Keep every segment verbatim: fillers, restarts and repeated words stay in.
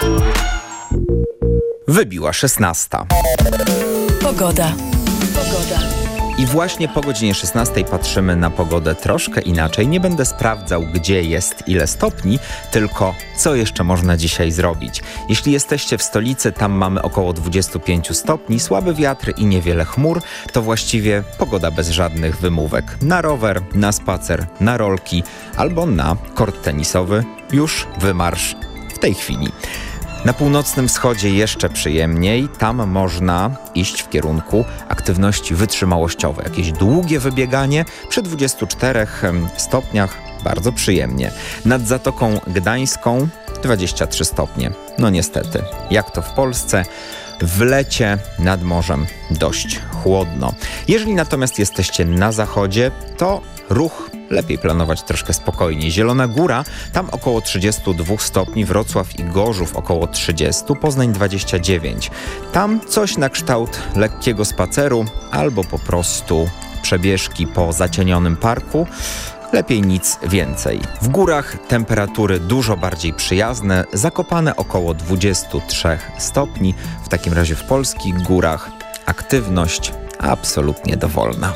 Wybiła szesnasta. Pogoda. Pogoda. I właśnie po godzinie szesnastej patrzymy na pogodę troszkę inaczej. Nie będę sprawdzał, gdzie jest ile stopni, tylko co jeszcze można dzisiaj zrobić. Jeśli jesteście w stolicy, tam mamy około dwadzieścia pięć stopni, słaby wiatr i niewiele chmur, to właściwie pogoda bez żadnych wymówek. Na rower, na spacer, na rolki albo na kort tenisowy już wymarsz w tej chwili. Na północnym wschodzie jeszcze przyjemniej, tam można iść w kierunku aktywności wytrzymałościowej. Jakieś długie wybieganie przy dwudziestu czterech stopniach, bardzo przyjemnie. Nad Zatoką Gdańską dwadzieścia trzy stopnie. No niestety, jak to w Polsce, w lecie nad morzem dość chłodno. Jeżeli natomiast jesteście na zachodzie, to ruch lepiej planować troszkę spokojniej. Zielona Góra, tam około trzydzieści dwa stopni, Wrocław i Gorzów około trzydzieści, Poznań dwadzieścia dziewięć. Tam coś na kształt lekkiego spaceru albo po prostu przebieżki po zacienionym parku. Lepiej nic więcej. W górach temperatury dużo bardziej przyjazne, Zakopane około dwadzieścia trzy stopni. W takim razie w polskich górach aktywność absolutnie dowolna.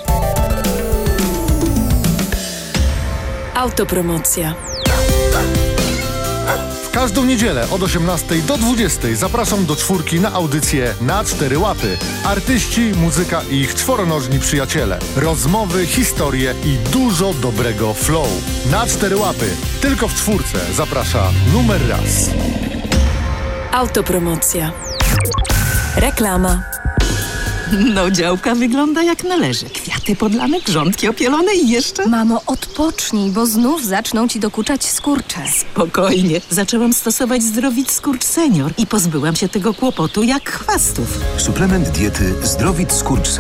Autopromocja. W każdą niedzielę od osiemnastej do dwudziestej zapraszam do czwórki na audycję Na Cztery Łapy. Artyści, muzyka i ich czworonożni przyjaciele. Rozmowy, historie i dużo dobrego flow. Na Cztery Łapy. Tylko w czwórce zaprasza numer raz. Autopromocja. Reklama. No, działka wygląda jak należy. Kwiaty podlane, grządki opielone i jeszcze... Mamo, odpocznij, bo znów zaczną ci dokuczać skurcze. Spokojnie. Zaczęłam stosować Zdrowit Skurcz Senior i pozbyłam się tego kłopotu jak chwastów. Suplement diety Zdrowit Skurcz